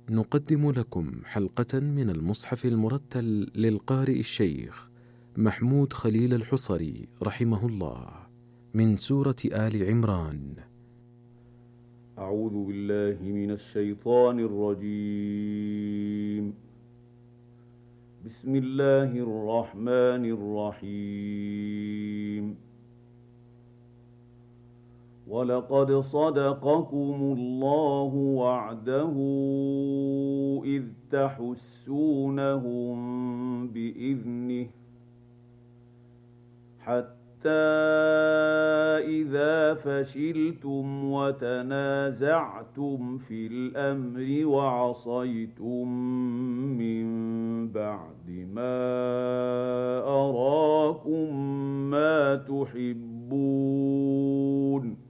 نقدم لكم حلقة من المصحف المرتل للقارئ الشيخ محمود خليل الحصري رحمه الله من سورة آل عمران. أعوذ بالله من الشيطان الرجيم. بسم الله الرحمن الرحيم. ولقد صدقكم الله وعده إذ تحسونهم بإذنه حتى إذا فشلتم وتنازعتم في الأمر وعصيتم من بعد ما أراكم ما تحبون